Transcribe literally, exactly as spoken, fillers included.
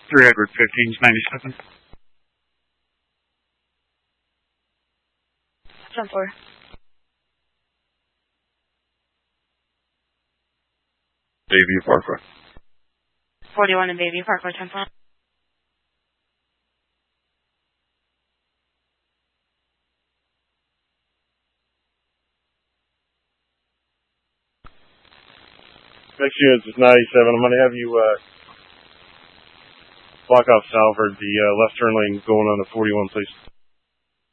three Edward fifteen ninety-seven. ten four. Bayview Parkway. forty-one in Bayview Parkway, ten four. Next unit is ninety-seven. I'm going to have you uh, block off Salford, the uh, left turn lane going on to forty-one, please.